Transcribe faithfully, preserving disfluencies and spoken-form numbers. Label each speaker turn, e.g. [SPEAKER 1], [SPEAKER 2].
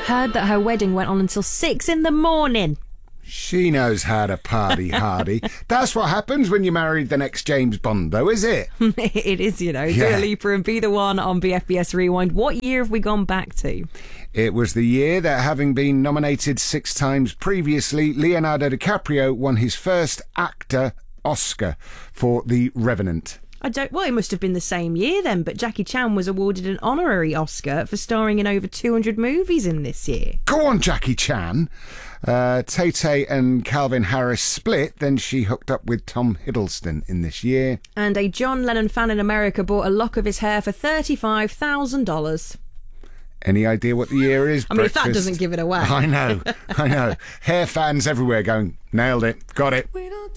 [SPEAKER 1] Heard that her wedding went on until six in the morning.
[SPEAKER 2] She knows how to party hardy. That's what happens when you married the next James Bond, though, is it?
[SPEAKER 1] It is, you know.
[SPEAKER 2] Yeah.
[SPEAKER 1] Dua Lipa and Be The One on B F B S Rewind. What year have we gone back to?
[SPEAKER 2] It was the year that, having been nominated six times previously, Leonardo DiCaprio won his first actor Oscar for The Revenant.
[SPEAKER 1] I don't. Well, it must have been the same year then, but Jackie Chan was awarded an honorary Oscar for starring in over two hundred movies in this year.
[SPEAKER 2] Go on, Jackie Chan. Uh, Tay-Tay and Calvin Harris split, then she hooked up with Tom Hiddleston in this year.
[SPEAKER 1] And a John Lennon fan in America bought a lock of his hair for thirty-five thousand dollars.
[SPEAKER 2] Any idea what the year is?
[SPEAKER 1] I mean, if that
[SPEAKER 2] Breakfast?
[SPEAKER 1] doesn't give it away.
[SPEAKER 2] I know, I know. Hair fans everywhere going, nailed it, got it.